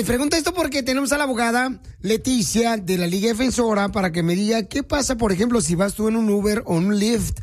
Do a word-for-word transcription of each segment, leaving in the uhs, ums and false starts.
pregunto esto porque tenemos a la abogada Leticia de la Liga Defensora para que me diga qué pasa, por ejemplo, si vas tú en un Uber o en un Lyft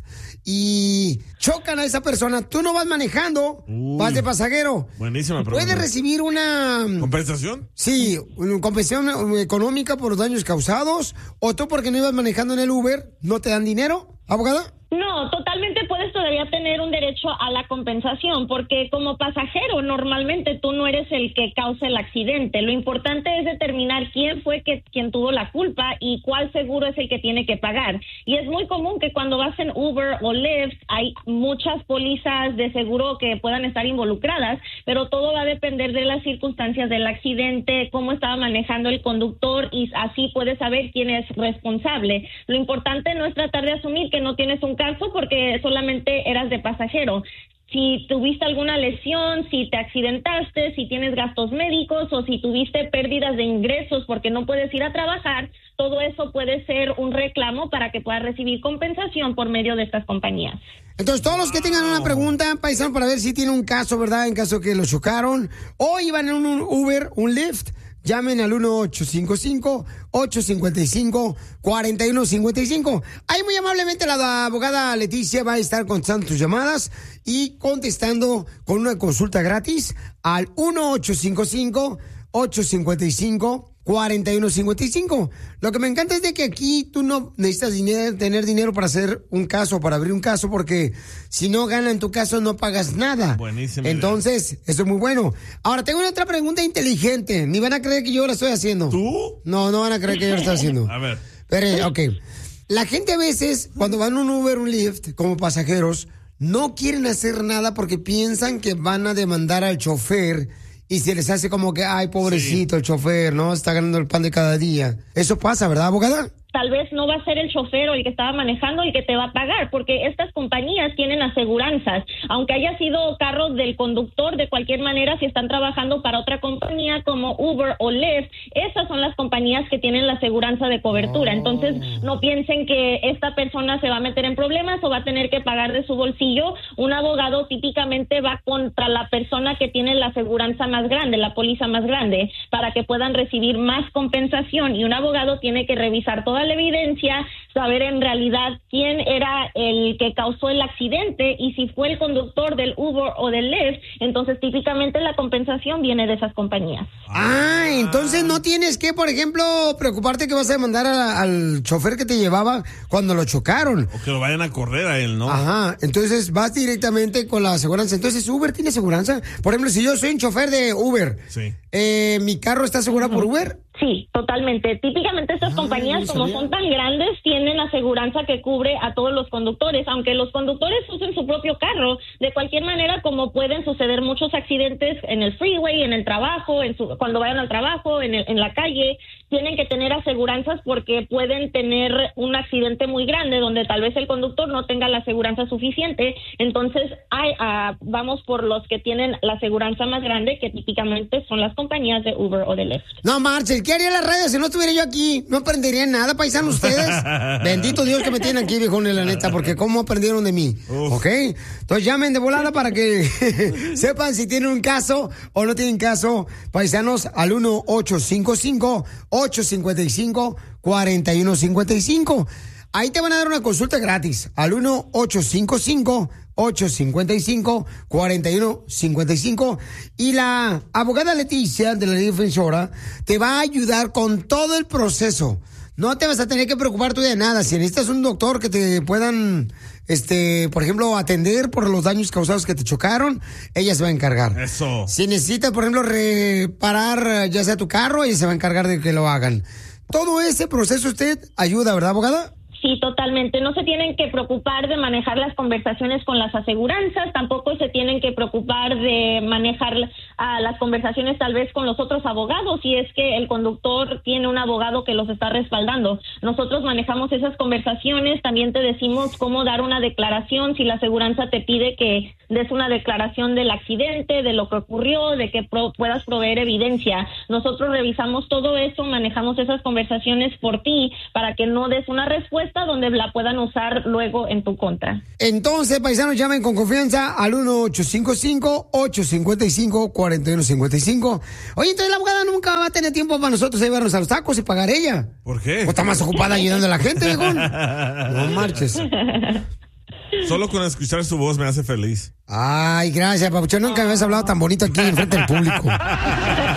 y chocan a esa persona, tú no vas manejando, Uy, vas de pasajero. Buenísima pregunta. ¿Puedes recibir una... ¿compensación? Sí, una compensación económica por los daños causados, o tú porque no ibas manejando en el Uber, ¿no te dan dinero, abogada? No, totalmente puedes todavía tener un derecho a la compensación, porque como pasajero normalmente tú no eres el que causa el accidente. Lo importante es determinar quién fue que, quien tuvo la culpa y cuál seguro es el que tiene que pagar. Y es muy común que cuando vas en Uber o Lyft hay muchas pólizas de seguro que puedan estar involucradas, pero todo va a depender de las circunstancias del accidente, cómo estaba manejando el conductor, y así puedes saber quién es responsable. Lo importante no es tratar de asumir que no tienes un caso porque solamente eras de pasajero. Si tuviste alguna lesión, si te accidentaste, si tienes gastos médicos o si tuviste pérdidas de ingresos porque no puedes ir a trabajar, todo eso puede ser un reclamo para que puedas recibir compensación por medio de estas compañías. Entonces, todos los que tengan una pregunta, paisano, para ver si tiene un caso, ¿verdad? En caso que lo chocaron o iban en un Uber, un Lyft, llamen al uno ocho cinco cinco, ocho cinco cinco, cuatro uno cinco cinco. Ahí muy amablemente la abogada Leticia va a estar contestando tus llamadas y contestando con una consulta gratis al uno ocho cinco cinco, ocho cinco cinco, cuatro uno cinco cinco. Lo que me encanta es de que aquí tú no necesitas dinero, tener dinero para hacer un caso, para abrir un caso, porque si no gana en tu caso no pagas nada. Buenísimo. Entonces, eso es muy bueno. Ahora, tengo una otra pregunta inteligente. Ni van a creer que yo la estoy haciendo. ¿Tú? No, no van a creer que yo la estoy haciendo. A ver. Pero, ok. La gente a veces, cuando van en un Uber, un Lyft, como pasajeros, no quieren hacer nada porque piensan que van a demandar al chofer. Y se les hace como que, ay, pobrecito, sí, el chofer, ¿no? Está ganando el pan de cada día. Eso pasa, ¿verdad, abogada? Tal vez no va a ser el chofer o el que estaba manejando el que te va a pagar, porque estas compañías tienen aseguranzas. Aunque haya sido carros del conductor, de cualquier manera, si están trabajando para otra compañía como Uber o Lyft, esas son las compañías que tienen la aseguranza de cobertura. Oh. Entonces, no piensen que esta persona se va a meter en problemas o va a tener que pagar de su bolsillo. Un abogado típicamente va contra la persona que tiene la aseguranza más grande, la póliza más grande, para que puedan recibir más compensación. Y un abogado tiene que revisar toda la evidencia, saber en realidad quién era el que causó el accidente y si fue el conductor del Uber o del Lyft. Entonces típicamente la compensación viene de esas compañías. Ah, entonces no tienes que, por ejemplo, preocuparte que vas a demandar a, al chofer que te llevaba cuando lo chocaron. O que lo vayan a correr a él, ¿no? Ajá, entonces vas directamente con la aseguranza. Entonces, ¿Uber tiene aseguranza? Por ejemplo, si yo soy un chofer de Uber, sí, eh, ¿mi carro está asegurado uh-huh. por Uber? Sí, totalmente. Típicamente estas ah, compañías, como son tan grandes, tienen aseguranza que cubre a todos los conductores. Aunque los conductores usen su propio carro, de cualquier manera, como pueden suceder muchos accidentes en el freeway, en el trabajo, en su, cuando vayan al trabajo, en, el, en la calle, tienen que tener aseguranzas porque pueden tener un accidente muy grande donde tal vez el conductor no tenga la aseguranza suficiente. Entonces, hay, uh, vamos por los que tienen la aseguranza más grande, que típicamente son las compañías de Uber o de Lyft. No, Marcel, ¿qué haría la radio si no estuviera yo aquí? No aprenderían nada, paisanos, ustedes. Bendito Dios que me tienen aquí, viejones, la neta, porque cómo aprendieron de mí. Uf. ¿Ok? Entonces llamen de volada para que sepan si tienen un caso o no tienen caso, paisanos, al uno ocho cinco cinco, ocho cinco cinco, cuatro uno cinco cinco. Ahí te van a dar una consulta gratis al uno ocho cinco cinco, ocho cinco cinco, cuatro uno cinco cinco. Y la abogada Leticia de la Liga Defensora te va a ayudar con todo el proceso. No te vas a tener que preocupar tú de nada. Si necesitas un doctor que te puedan, este, por ejemplo, atender por los daños causados que te chocaron, ella se va a encargar. Eso. Si necesitas, por ejemplo, reparar ya sea tu carro, ella se va a encargar de que lo hagan. Todo ese proceso usted ayuda, ¿verdad, abogada? Sí, totalmente. No se tienen que preocupar de manejar las conversaciones con las aseguranzas, tampoco se tienen que preocupar de manejar uh, las conversaciones tal vez con los otros abogados, si es que el conductor tiene un abogado que los está respaldando. Nosotros manejamos esas conversaciones, también te decimos cómo dar una declaración, si la aseguranza te pide que des una declaración del accidente, de lo que ocurrió, de que pro- puedas proveer evidencia. Nosotros revisamos todo eso, manejamos esas conversaciones por ti para que no des una respuesta donde la puedan usar luego en tu contra. Entonces, paisanos, llamen con confianza al uno ocho cinco cinco, ocho cinco cinco, cuatro uno cinco cinco. Oye, entonces la abogada nunca va tener tiempo para nosotros llevarnos a los tacos y pagar ella. ¿Por qué? O está más ocupada ayudando a la gente, viejón. No marches. Solo con escuchar su voz me hace feliz. Ay, gracias, papuchón. Nunca me habías hablado tan bonito aquí en frente del público.